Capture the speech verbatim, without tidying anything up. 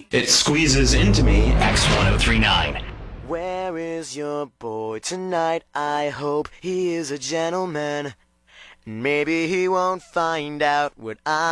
me. It squeezes into me. X ten thirty-nine. Where is your boy tonight? I hope he is a gentleman. Maybe he won't find out what I